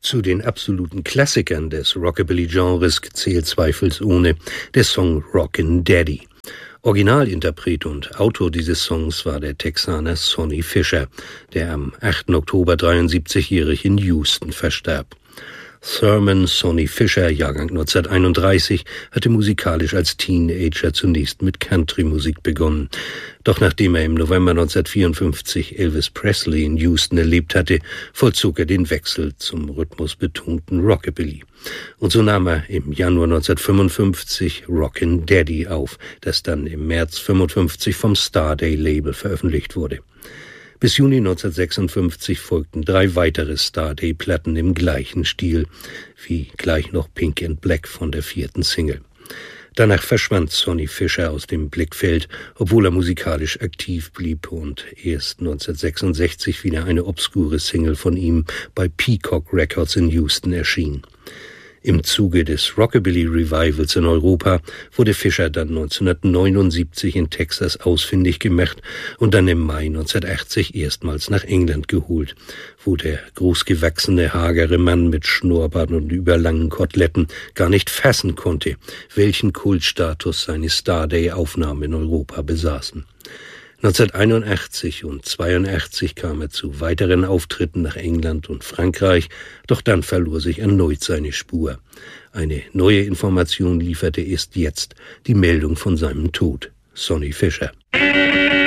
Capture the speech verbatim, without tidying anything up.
Zu den absoluten Klassikern des Rockabilly-Genres zählt zweifelsohne der Song Rockin' Daddy. Originalinterpret und Autor dieses Songs war der Texaner Sonny Fisher, der am achten Oktober dreiundsiebzigjährig in Houston verstarb. Thurman Sonny Fisher, Jahrgang neunzehnhunderteinunddreißig, hatte musikalisch als Teenager zunächst mit Country-Musik begonnen. Doch nachdem er im November neunzehnhundertvierundfünfzig Elvis Presley in Houston erlebt hatte, vollzog er den Wechsel zum rhythmusbetonten Rockabilly. Und so nahm er im Januar neunzehnhundertfünfundfünfzig Rockin' Daddy auf, das dann im März fünfundfünfzig vom Starday-Label veröffentlicht wurde. Bis Juni neunzehnhundertsechsundfünfzig folgten drei weitere Starday-Platten im gleichen Stil, wie gleich noch Pink and Black von der vierten Single. Danach verschwand Sonny Fisher aus dem Blickfeld, obwohl er musikalisch aktiv blieb und erst neunzehnhundertsechsundsechzig wieder eine obskure Single von ihm bei Peacock Records in Houston erschien. Im Zuge des Rockabilly-Revivals in Europa wurde Fisher dann neunzehnhundertneunundsiebzig in Texas ausfindig gemacht und dann im Mai neunzehnhundertachtzig erstmals nach England geholt, wo der großgewachsene, hagere Mann mit Schnurrbart und überlangen Koteletten gar nicht fassen konnte, welchen Kultstatus seine Starday-Aufnahmen in Europa besaßen. neunzehnhunderteinundachtzig und zweiundachtzig kam er zu weiteren Auftritten nach England und Frankreich, doch dann verlor sich erneut seine Spur. Eine neue Information lieferte erst jetzt die Meldung von seinem Tod. Sonny Fisher.